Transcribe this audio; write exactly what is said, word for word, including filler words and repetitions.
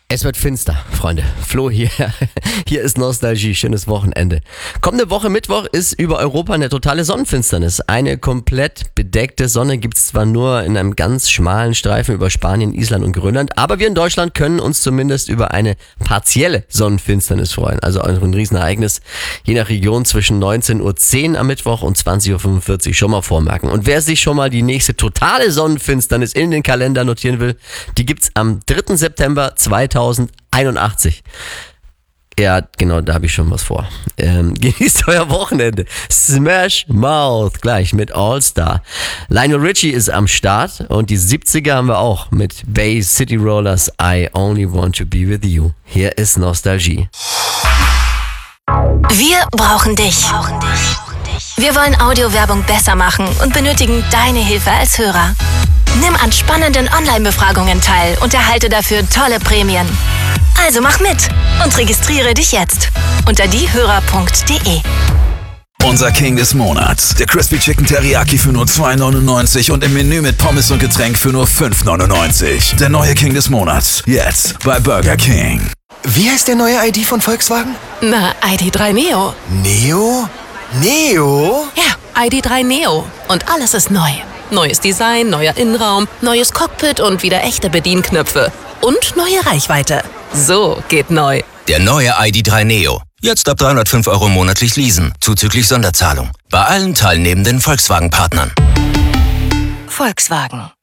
Es wird finster, Freunde. Flo hier. Hier ist Nostalgie. Schönes Wochenende. Kommende Woche Mittwoch ist über Europa eine totale Sonnenfinsternis. Eine komplett bedeckte Sonne gibt's zwar nur in einem ganz schmalen Streifen über Spanien, Island und Grönland, aber wir in Deutschland können uns zumindest über eine partielle Sonnenfinsternis freuen. Also ein Riesenereignis. Je nach Region zwischen neunzehn Uhr zehn am Mittwoch und zwanzig Uhr fünfundvierzig schon mal vormerken. Und wer sich schon mal die nächste totale Sonnenfinsternis in den Kalender notieren will, die gibt's am dritten September zweitausendeinundachtzig. Ja, genau, da habe ich schon was vor. Ähm, genießt euer Wochenende. Smash Mouth gleich mit All Star. Lionel Richie ist am Start und die siebziger haben wir auch mit Bay City Rollers I Only Want to Be With You. Hier ist Nostalgie. Wir brauchen dich. Wir wollen Audiowerbung besser machen und benötigen deine Hilfe als Hörer. Nimm an spannenden Online-Befragungen teil und erhalte dafür tolle Prämien. Also mach mit und registriere dich jetzt unter diehörer punkt de. Unser King des Monats. Der Crispy Chicken Teriyaki für nur zwei neunundneunzig und im Menü mit Pommes und Getränk für nur fünf neunundneunzig. Der neue King des Monats. Jetzt bei Burger King. Wie heißt der neue I D von Volkswagen? Na, I D drei Neo. Neo? Neo? Ja, I D drei Neo. Und alles ist neu. Neues Design, neuer Innenraum, neues Cockpit und wieder echte Bedienknöpfe. Und neue Reichweite. So geht neu. Der neue I D drei Neo. Jetzt ab dreihundertfünf Euro monatlich leasen, zuzüglich Sonderzahlung. Bei allen teilnehmenden Volkswagen-Partnern. Volkswagen.